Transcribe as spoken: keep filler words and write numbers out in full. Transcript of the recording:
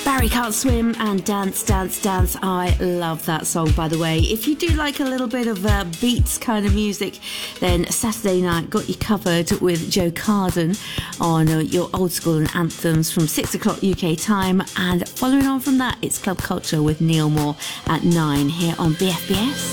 Barry Can't Swim and Dance, Dance, Dance. I love that song, by the way. If you do like a little bit of uh, beats kind of music, then Saturday night got you covered with Joe Carden on uh, your old school and anthems from six o'clock U K time. And following on from that, it's Club Culture with Neil Moore at nine here on B F B S.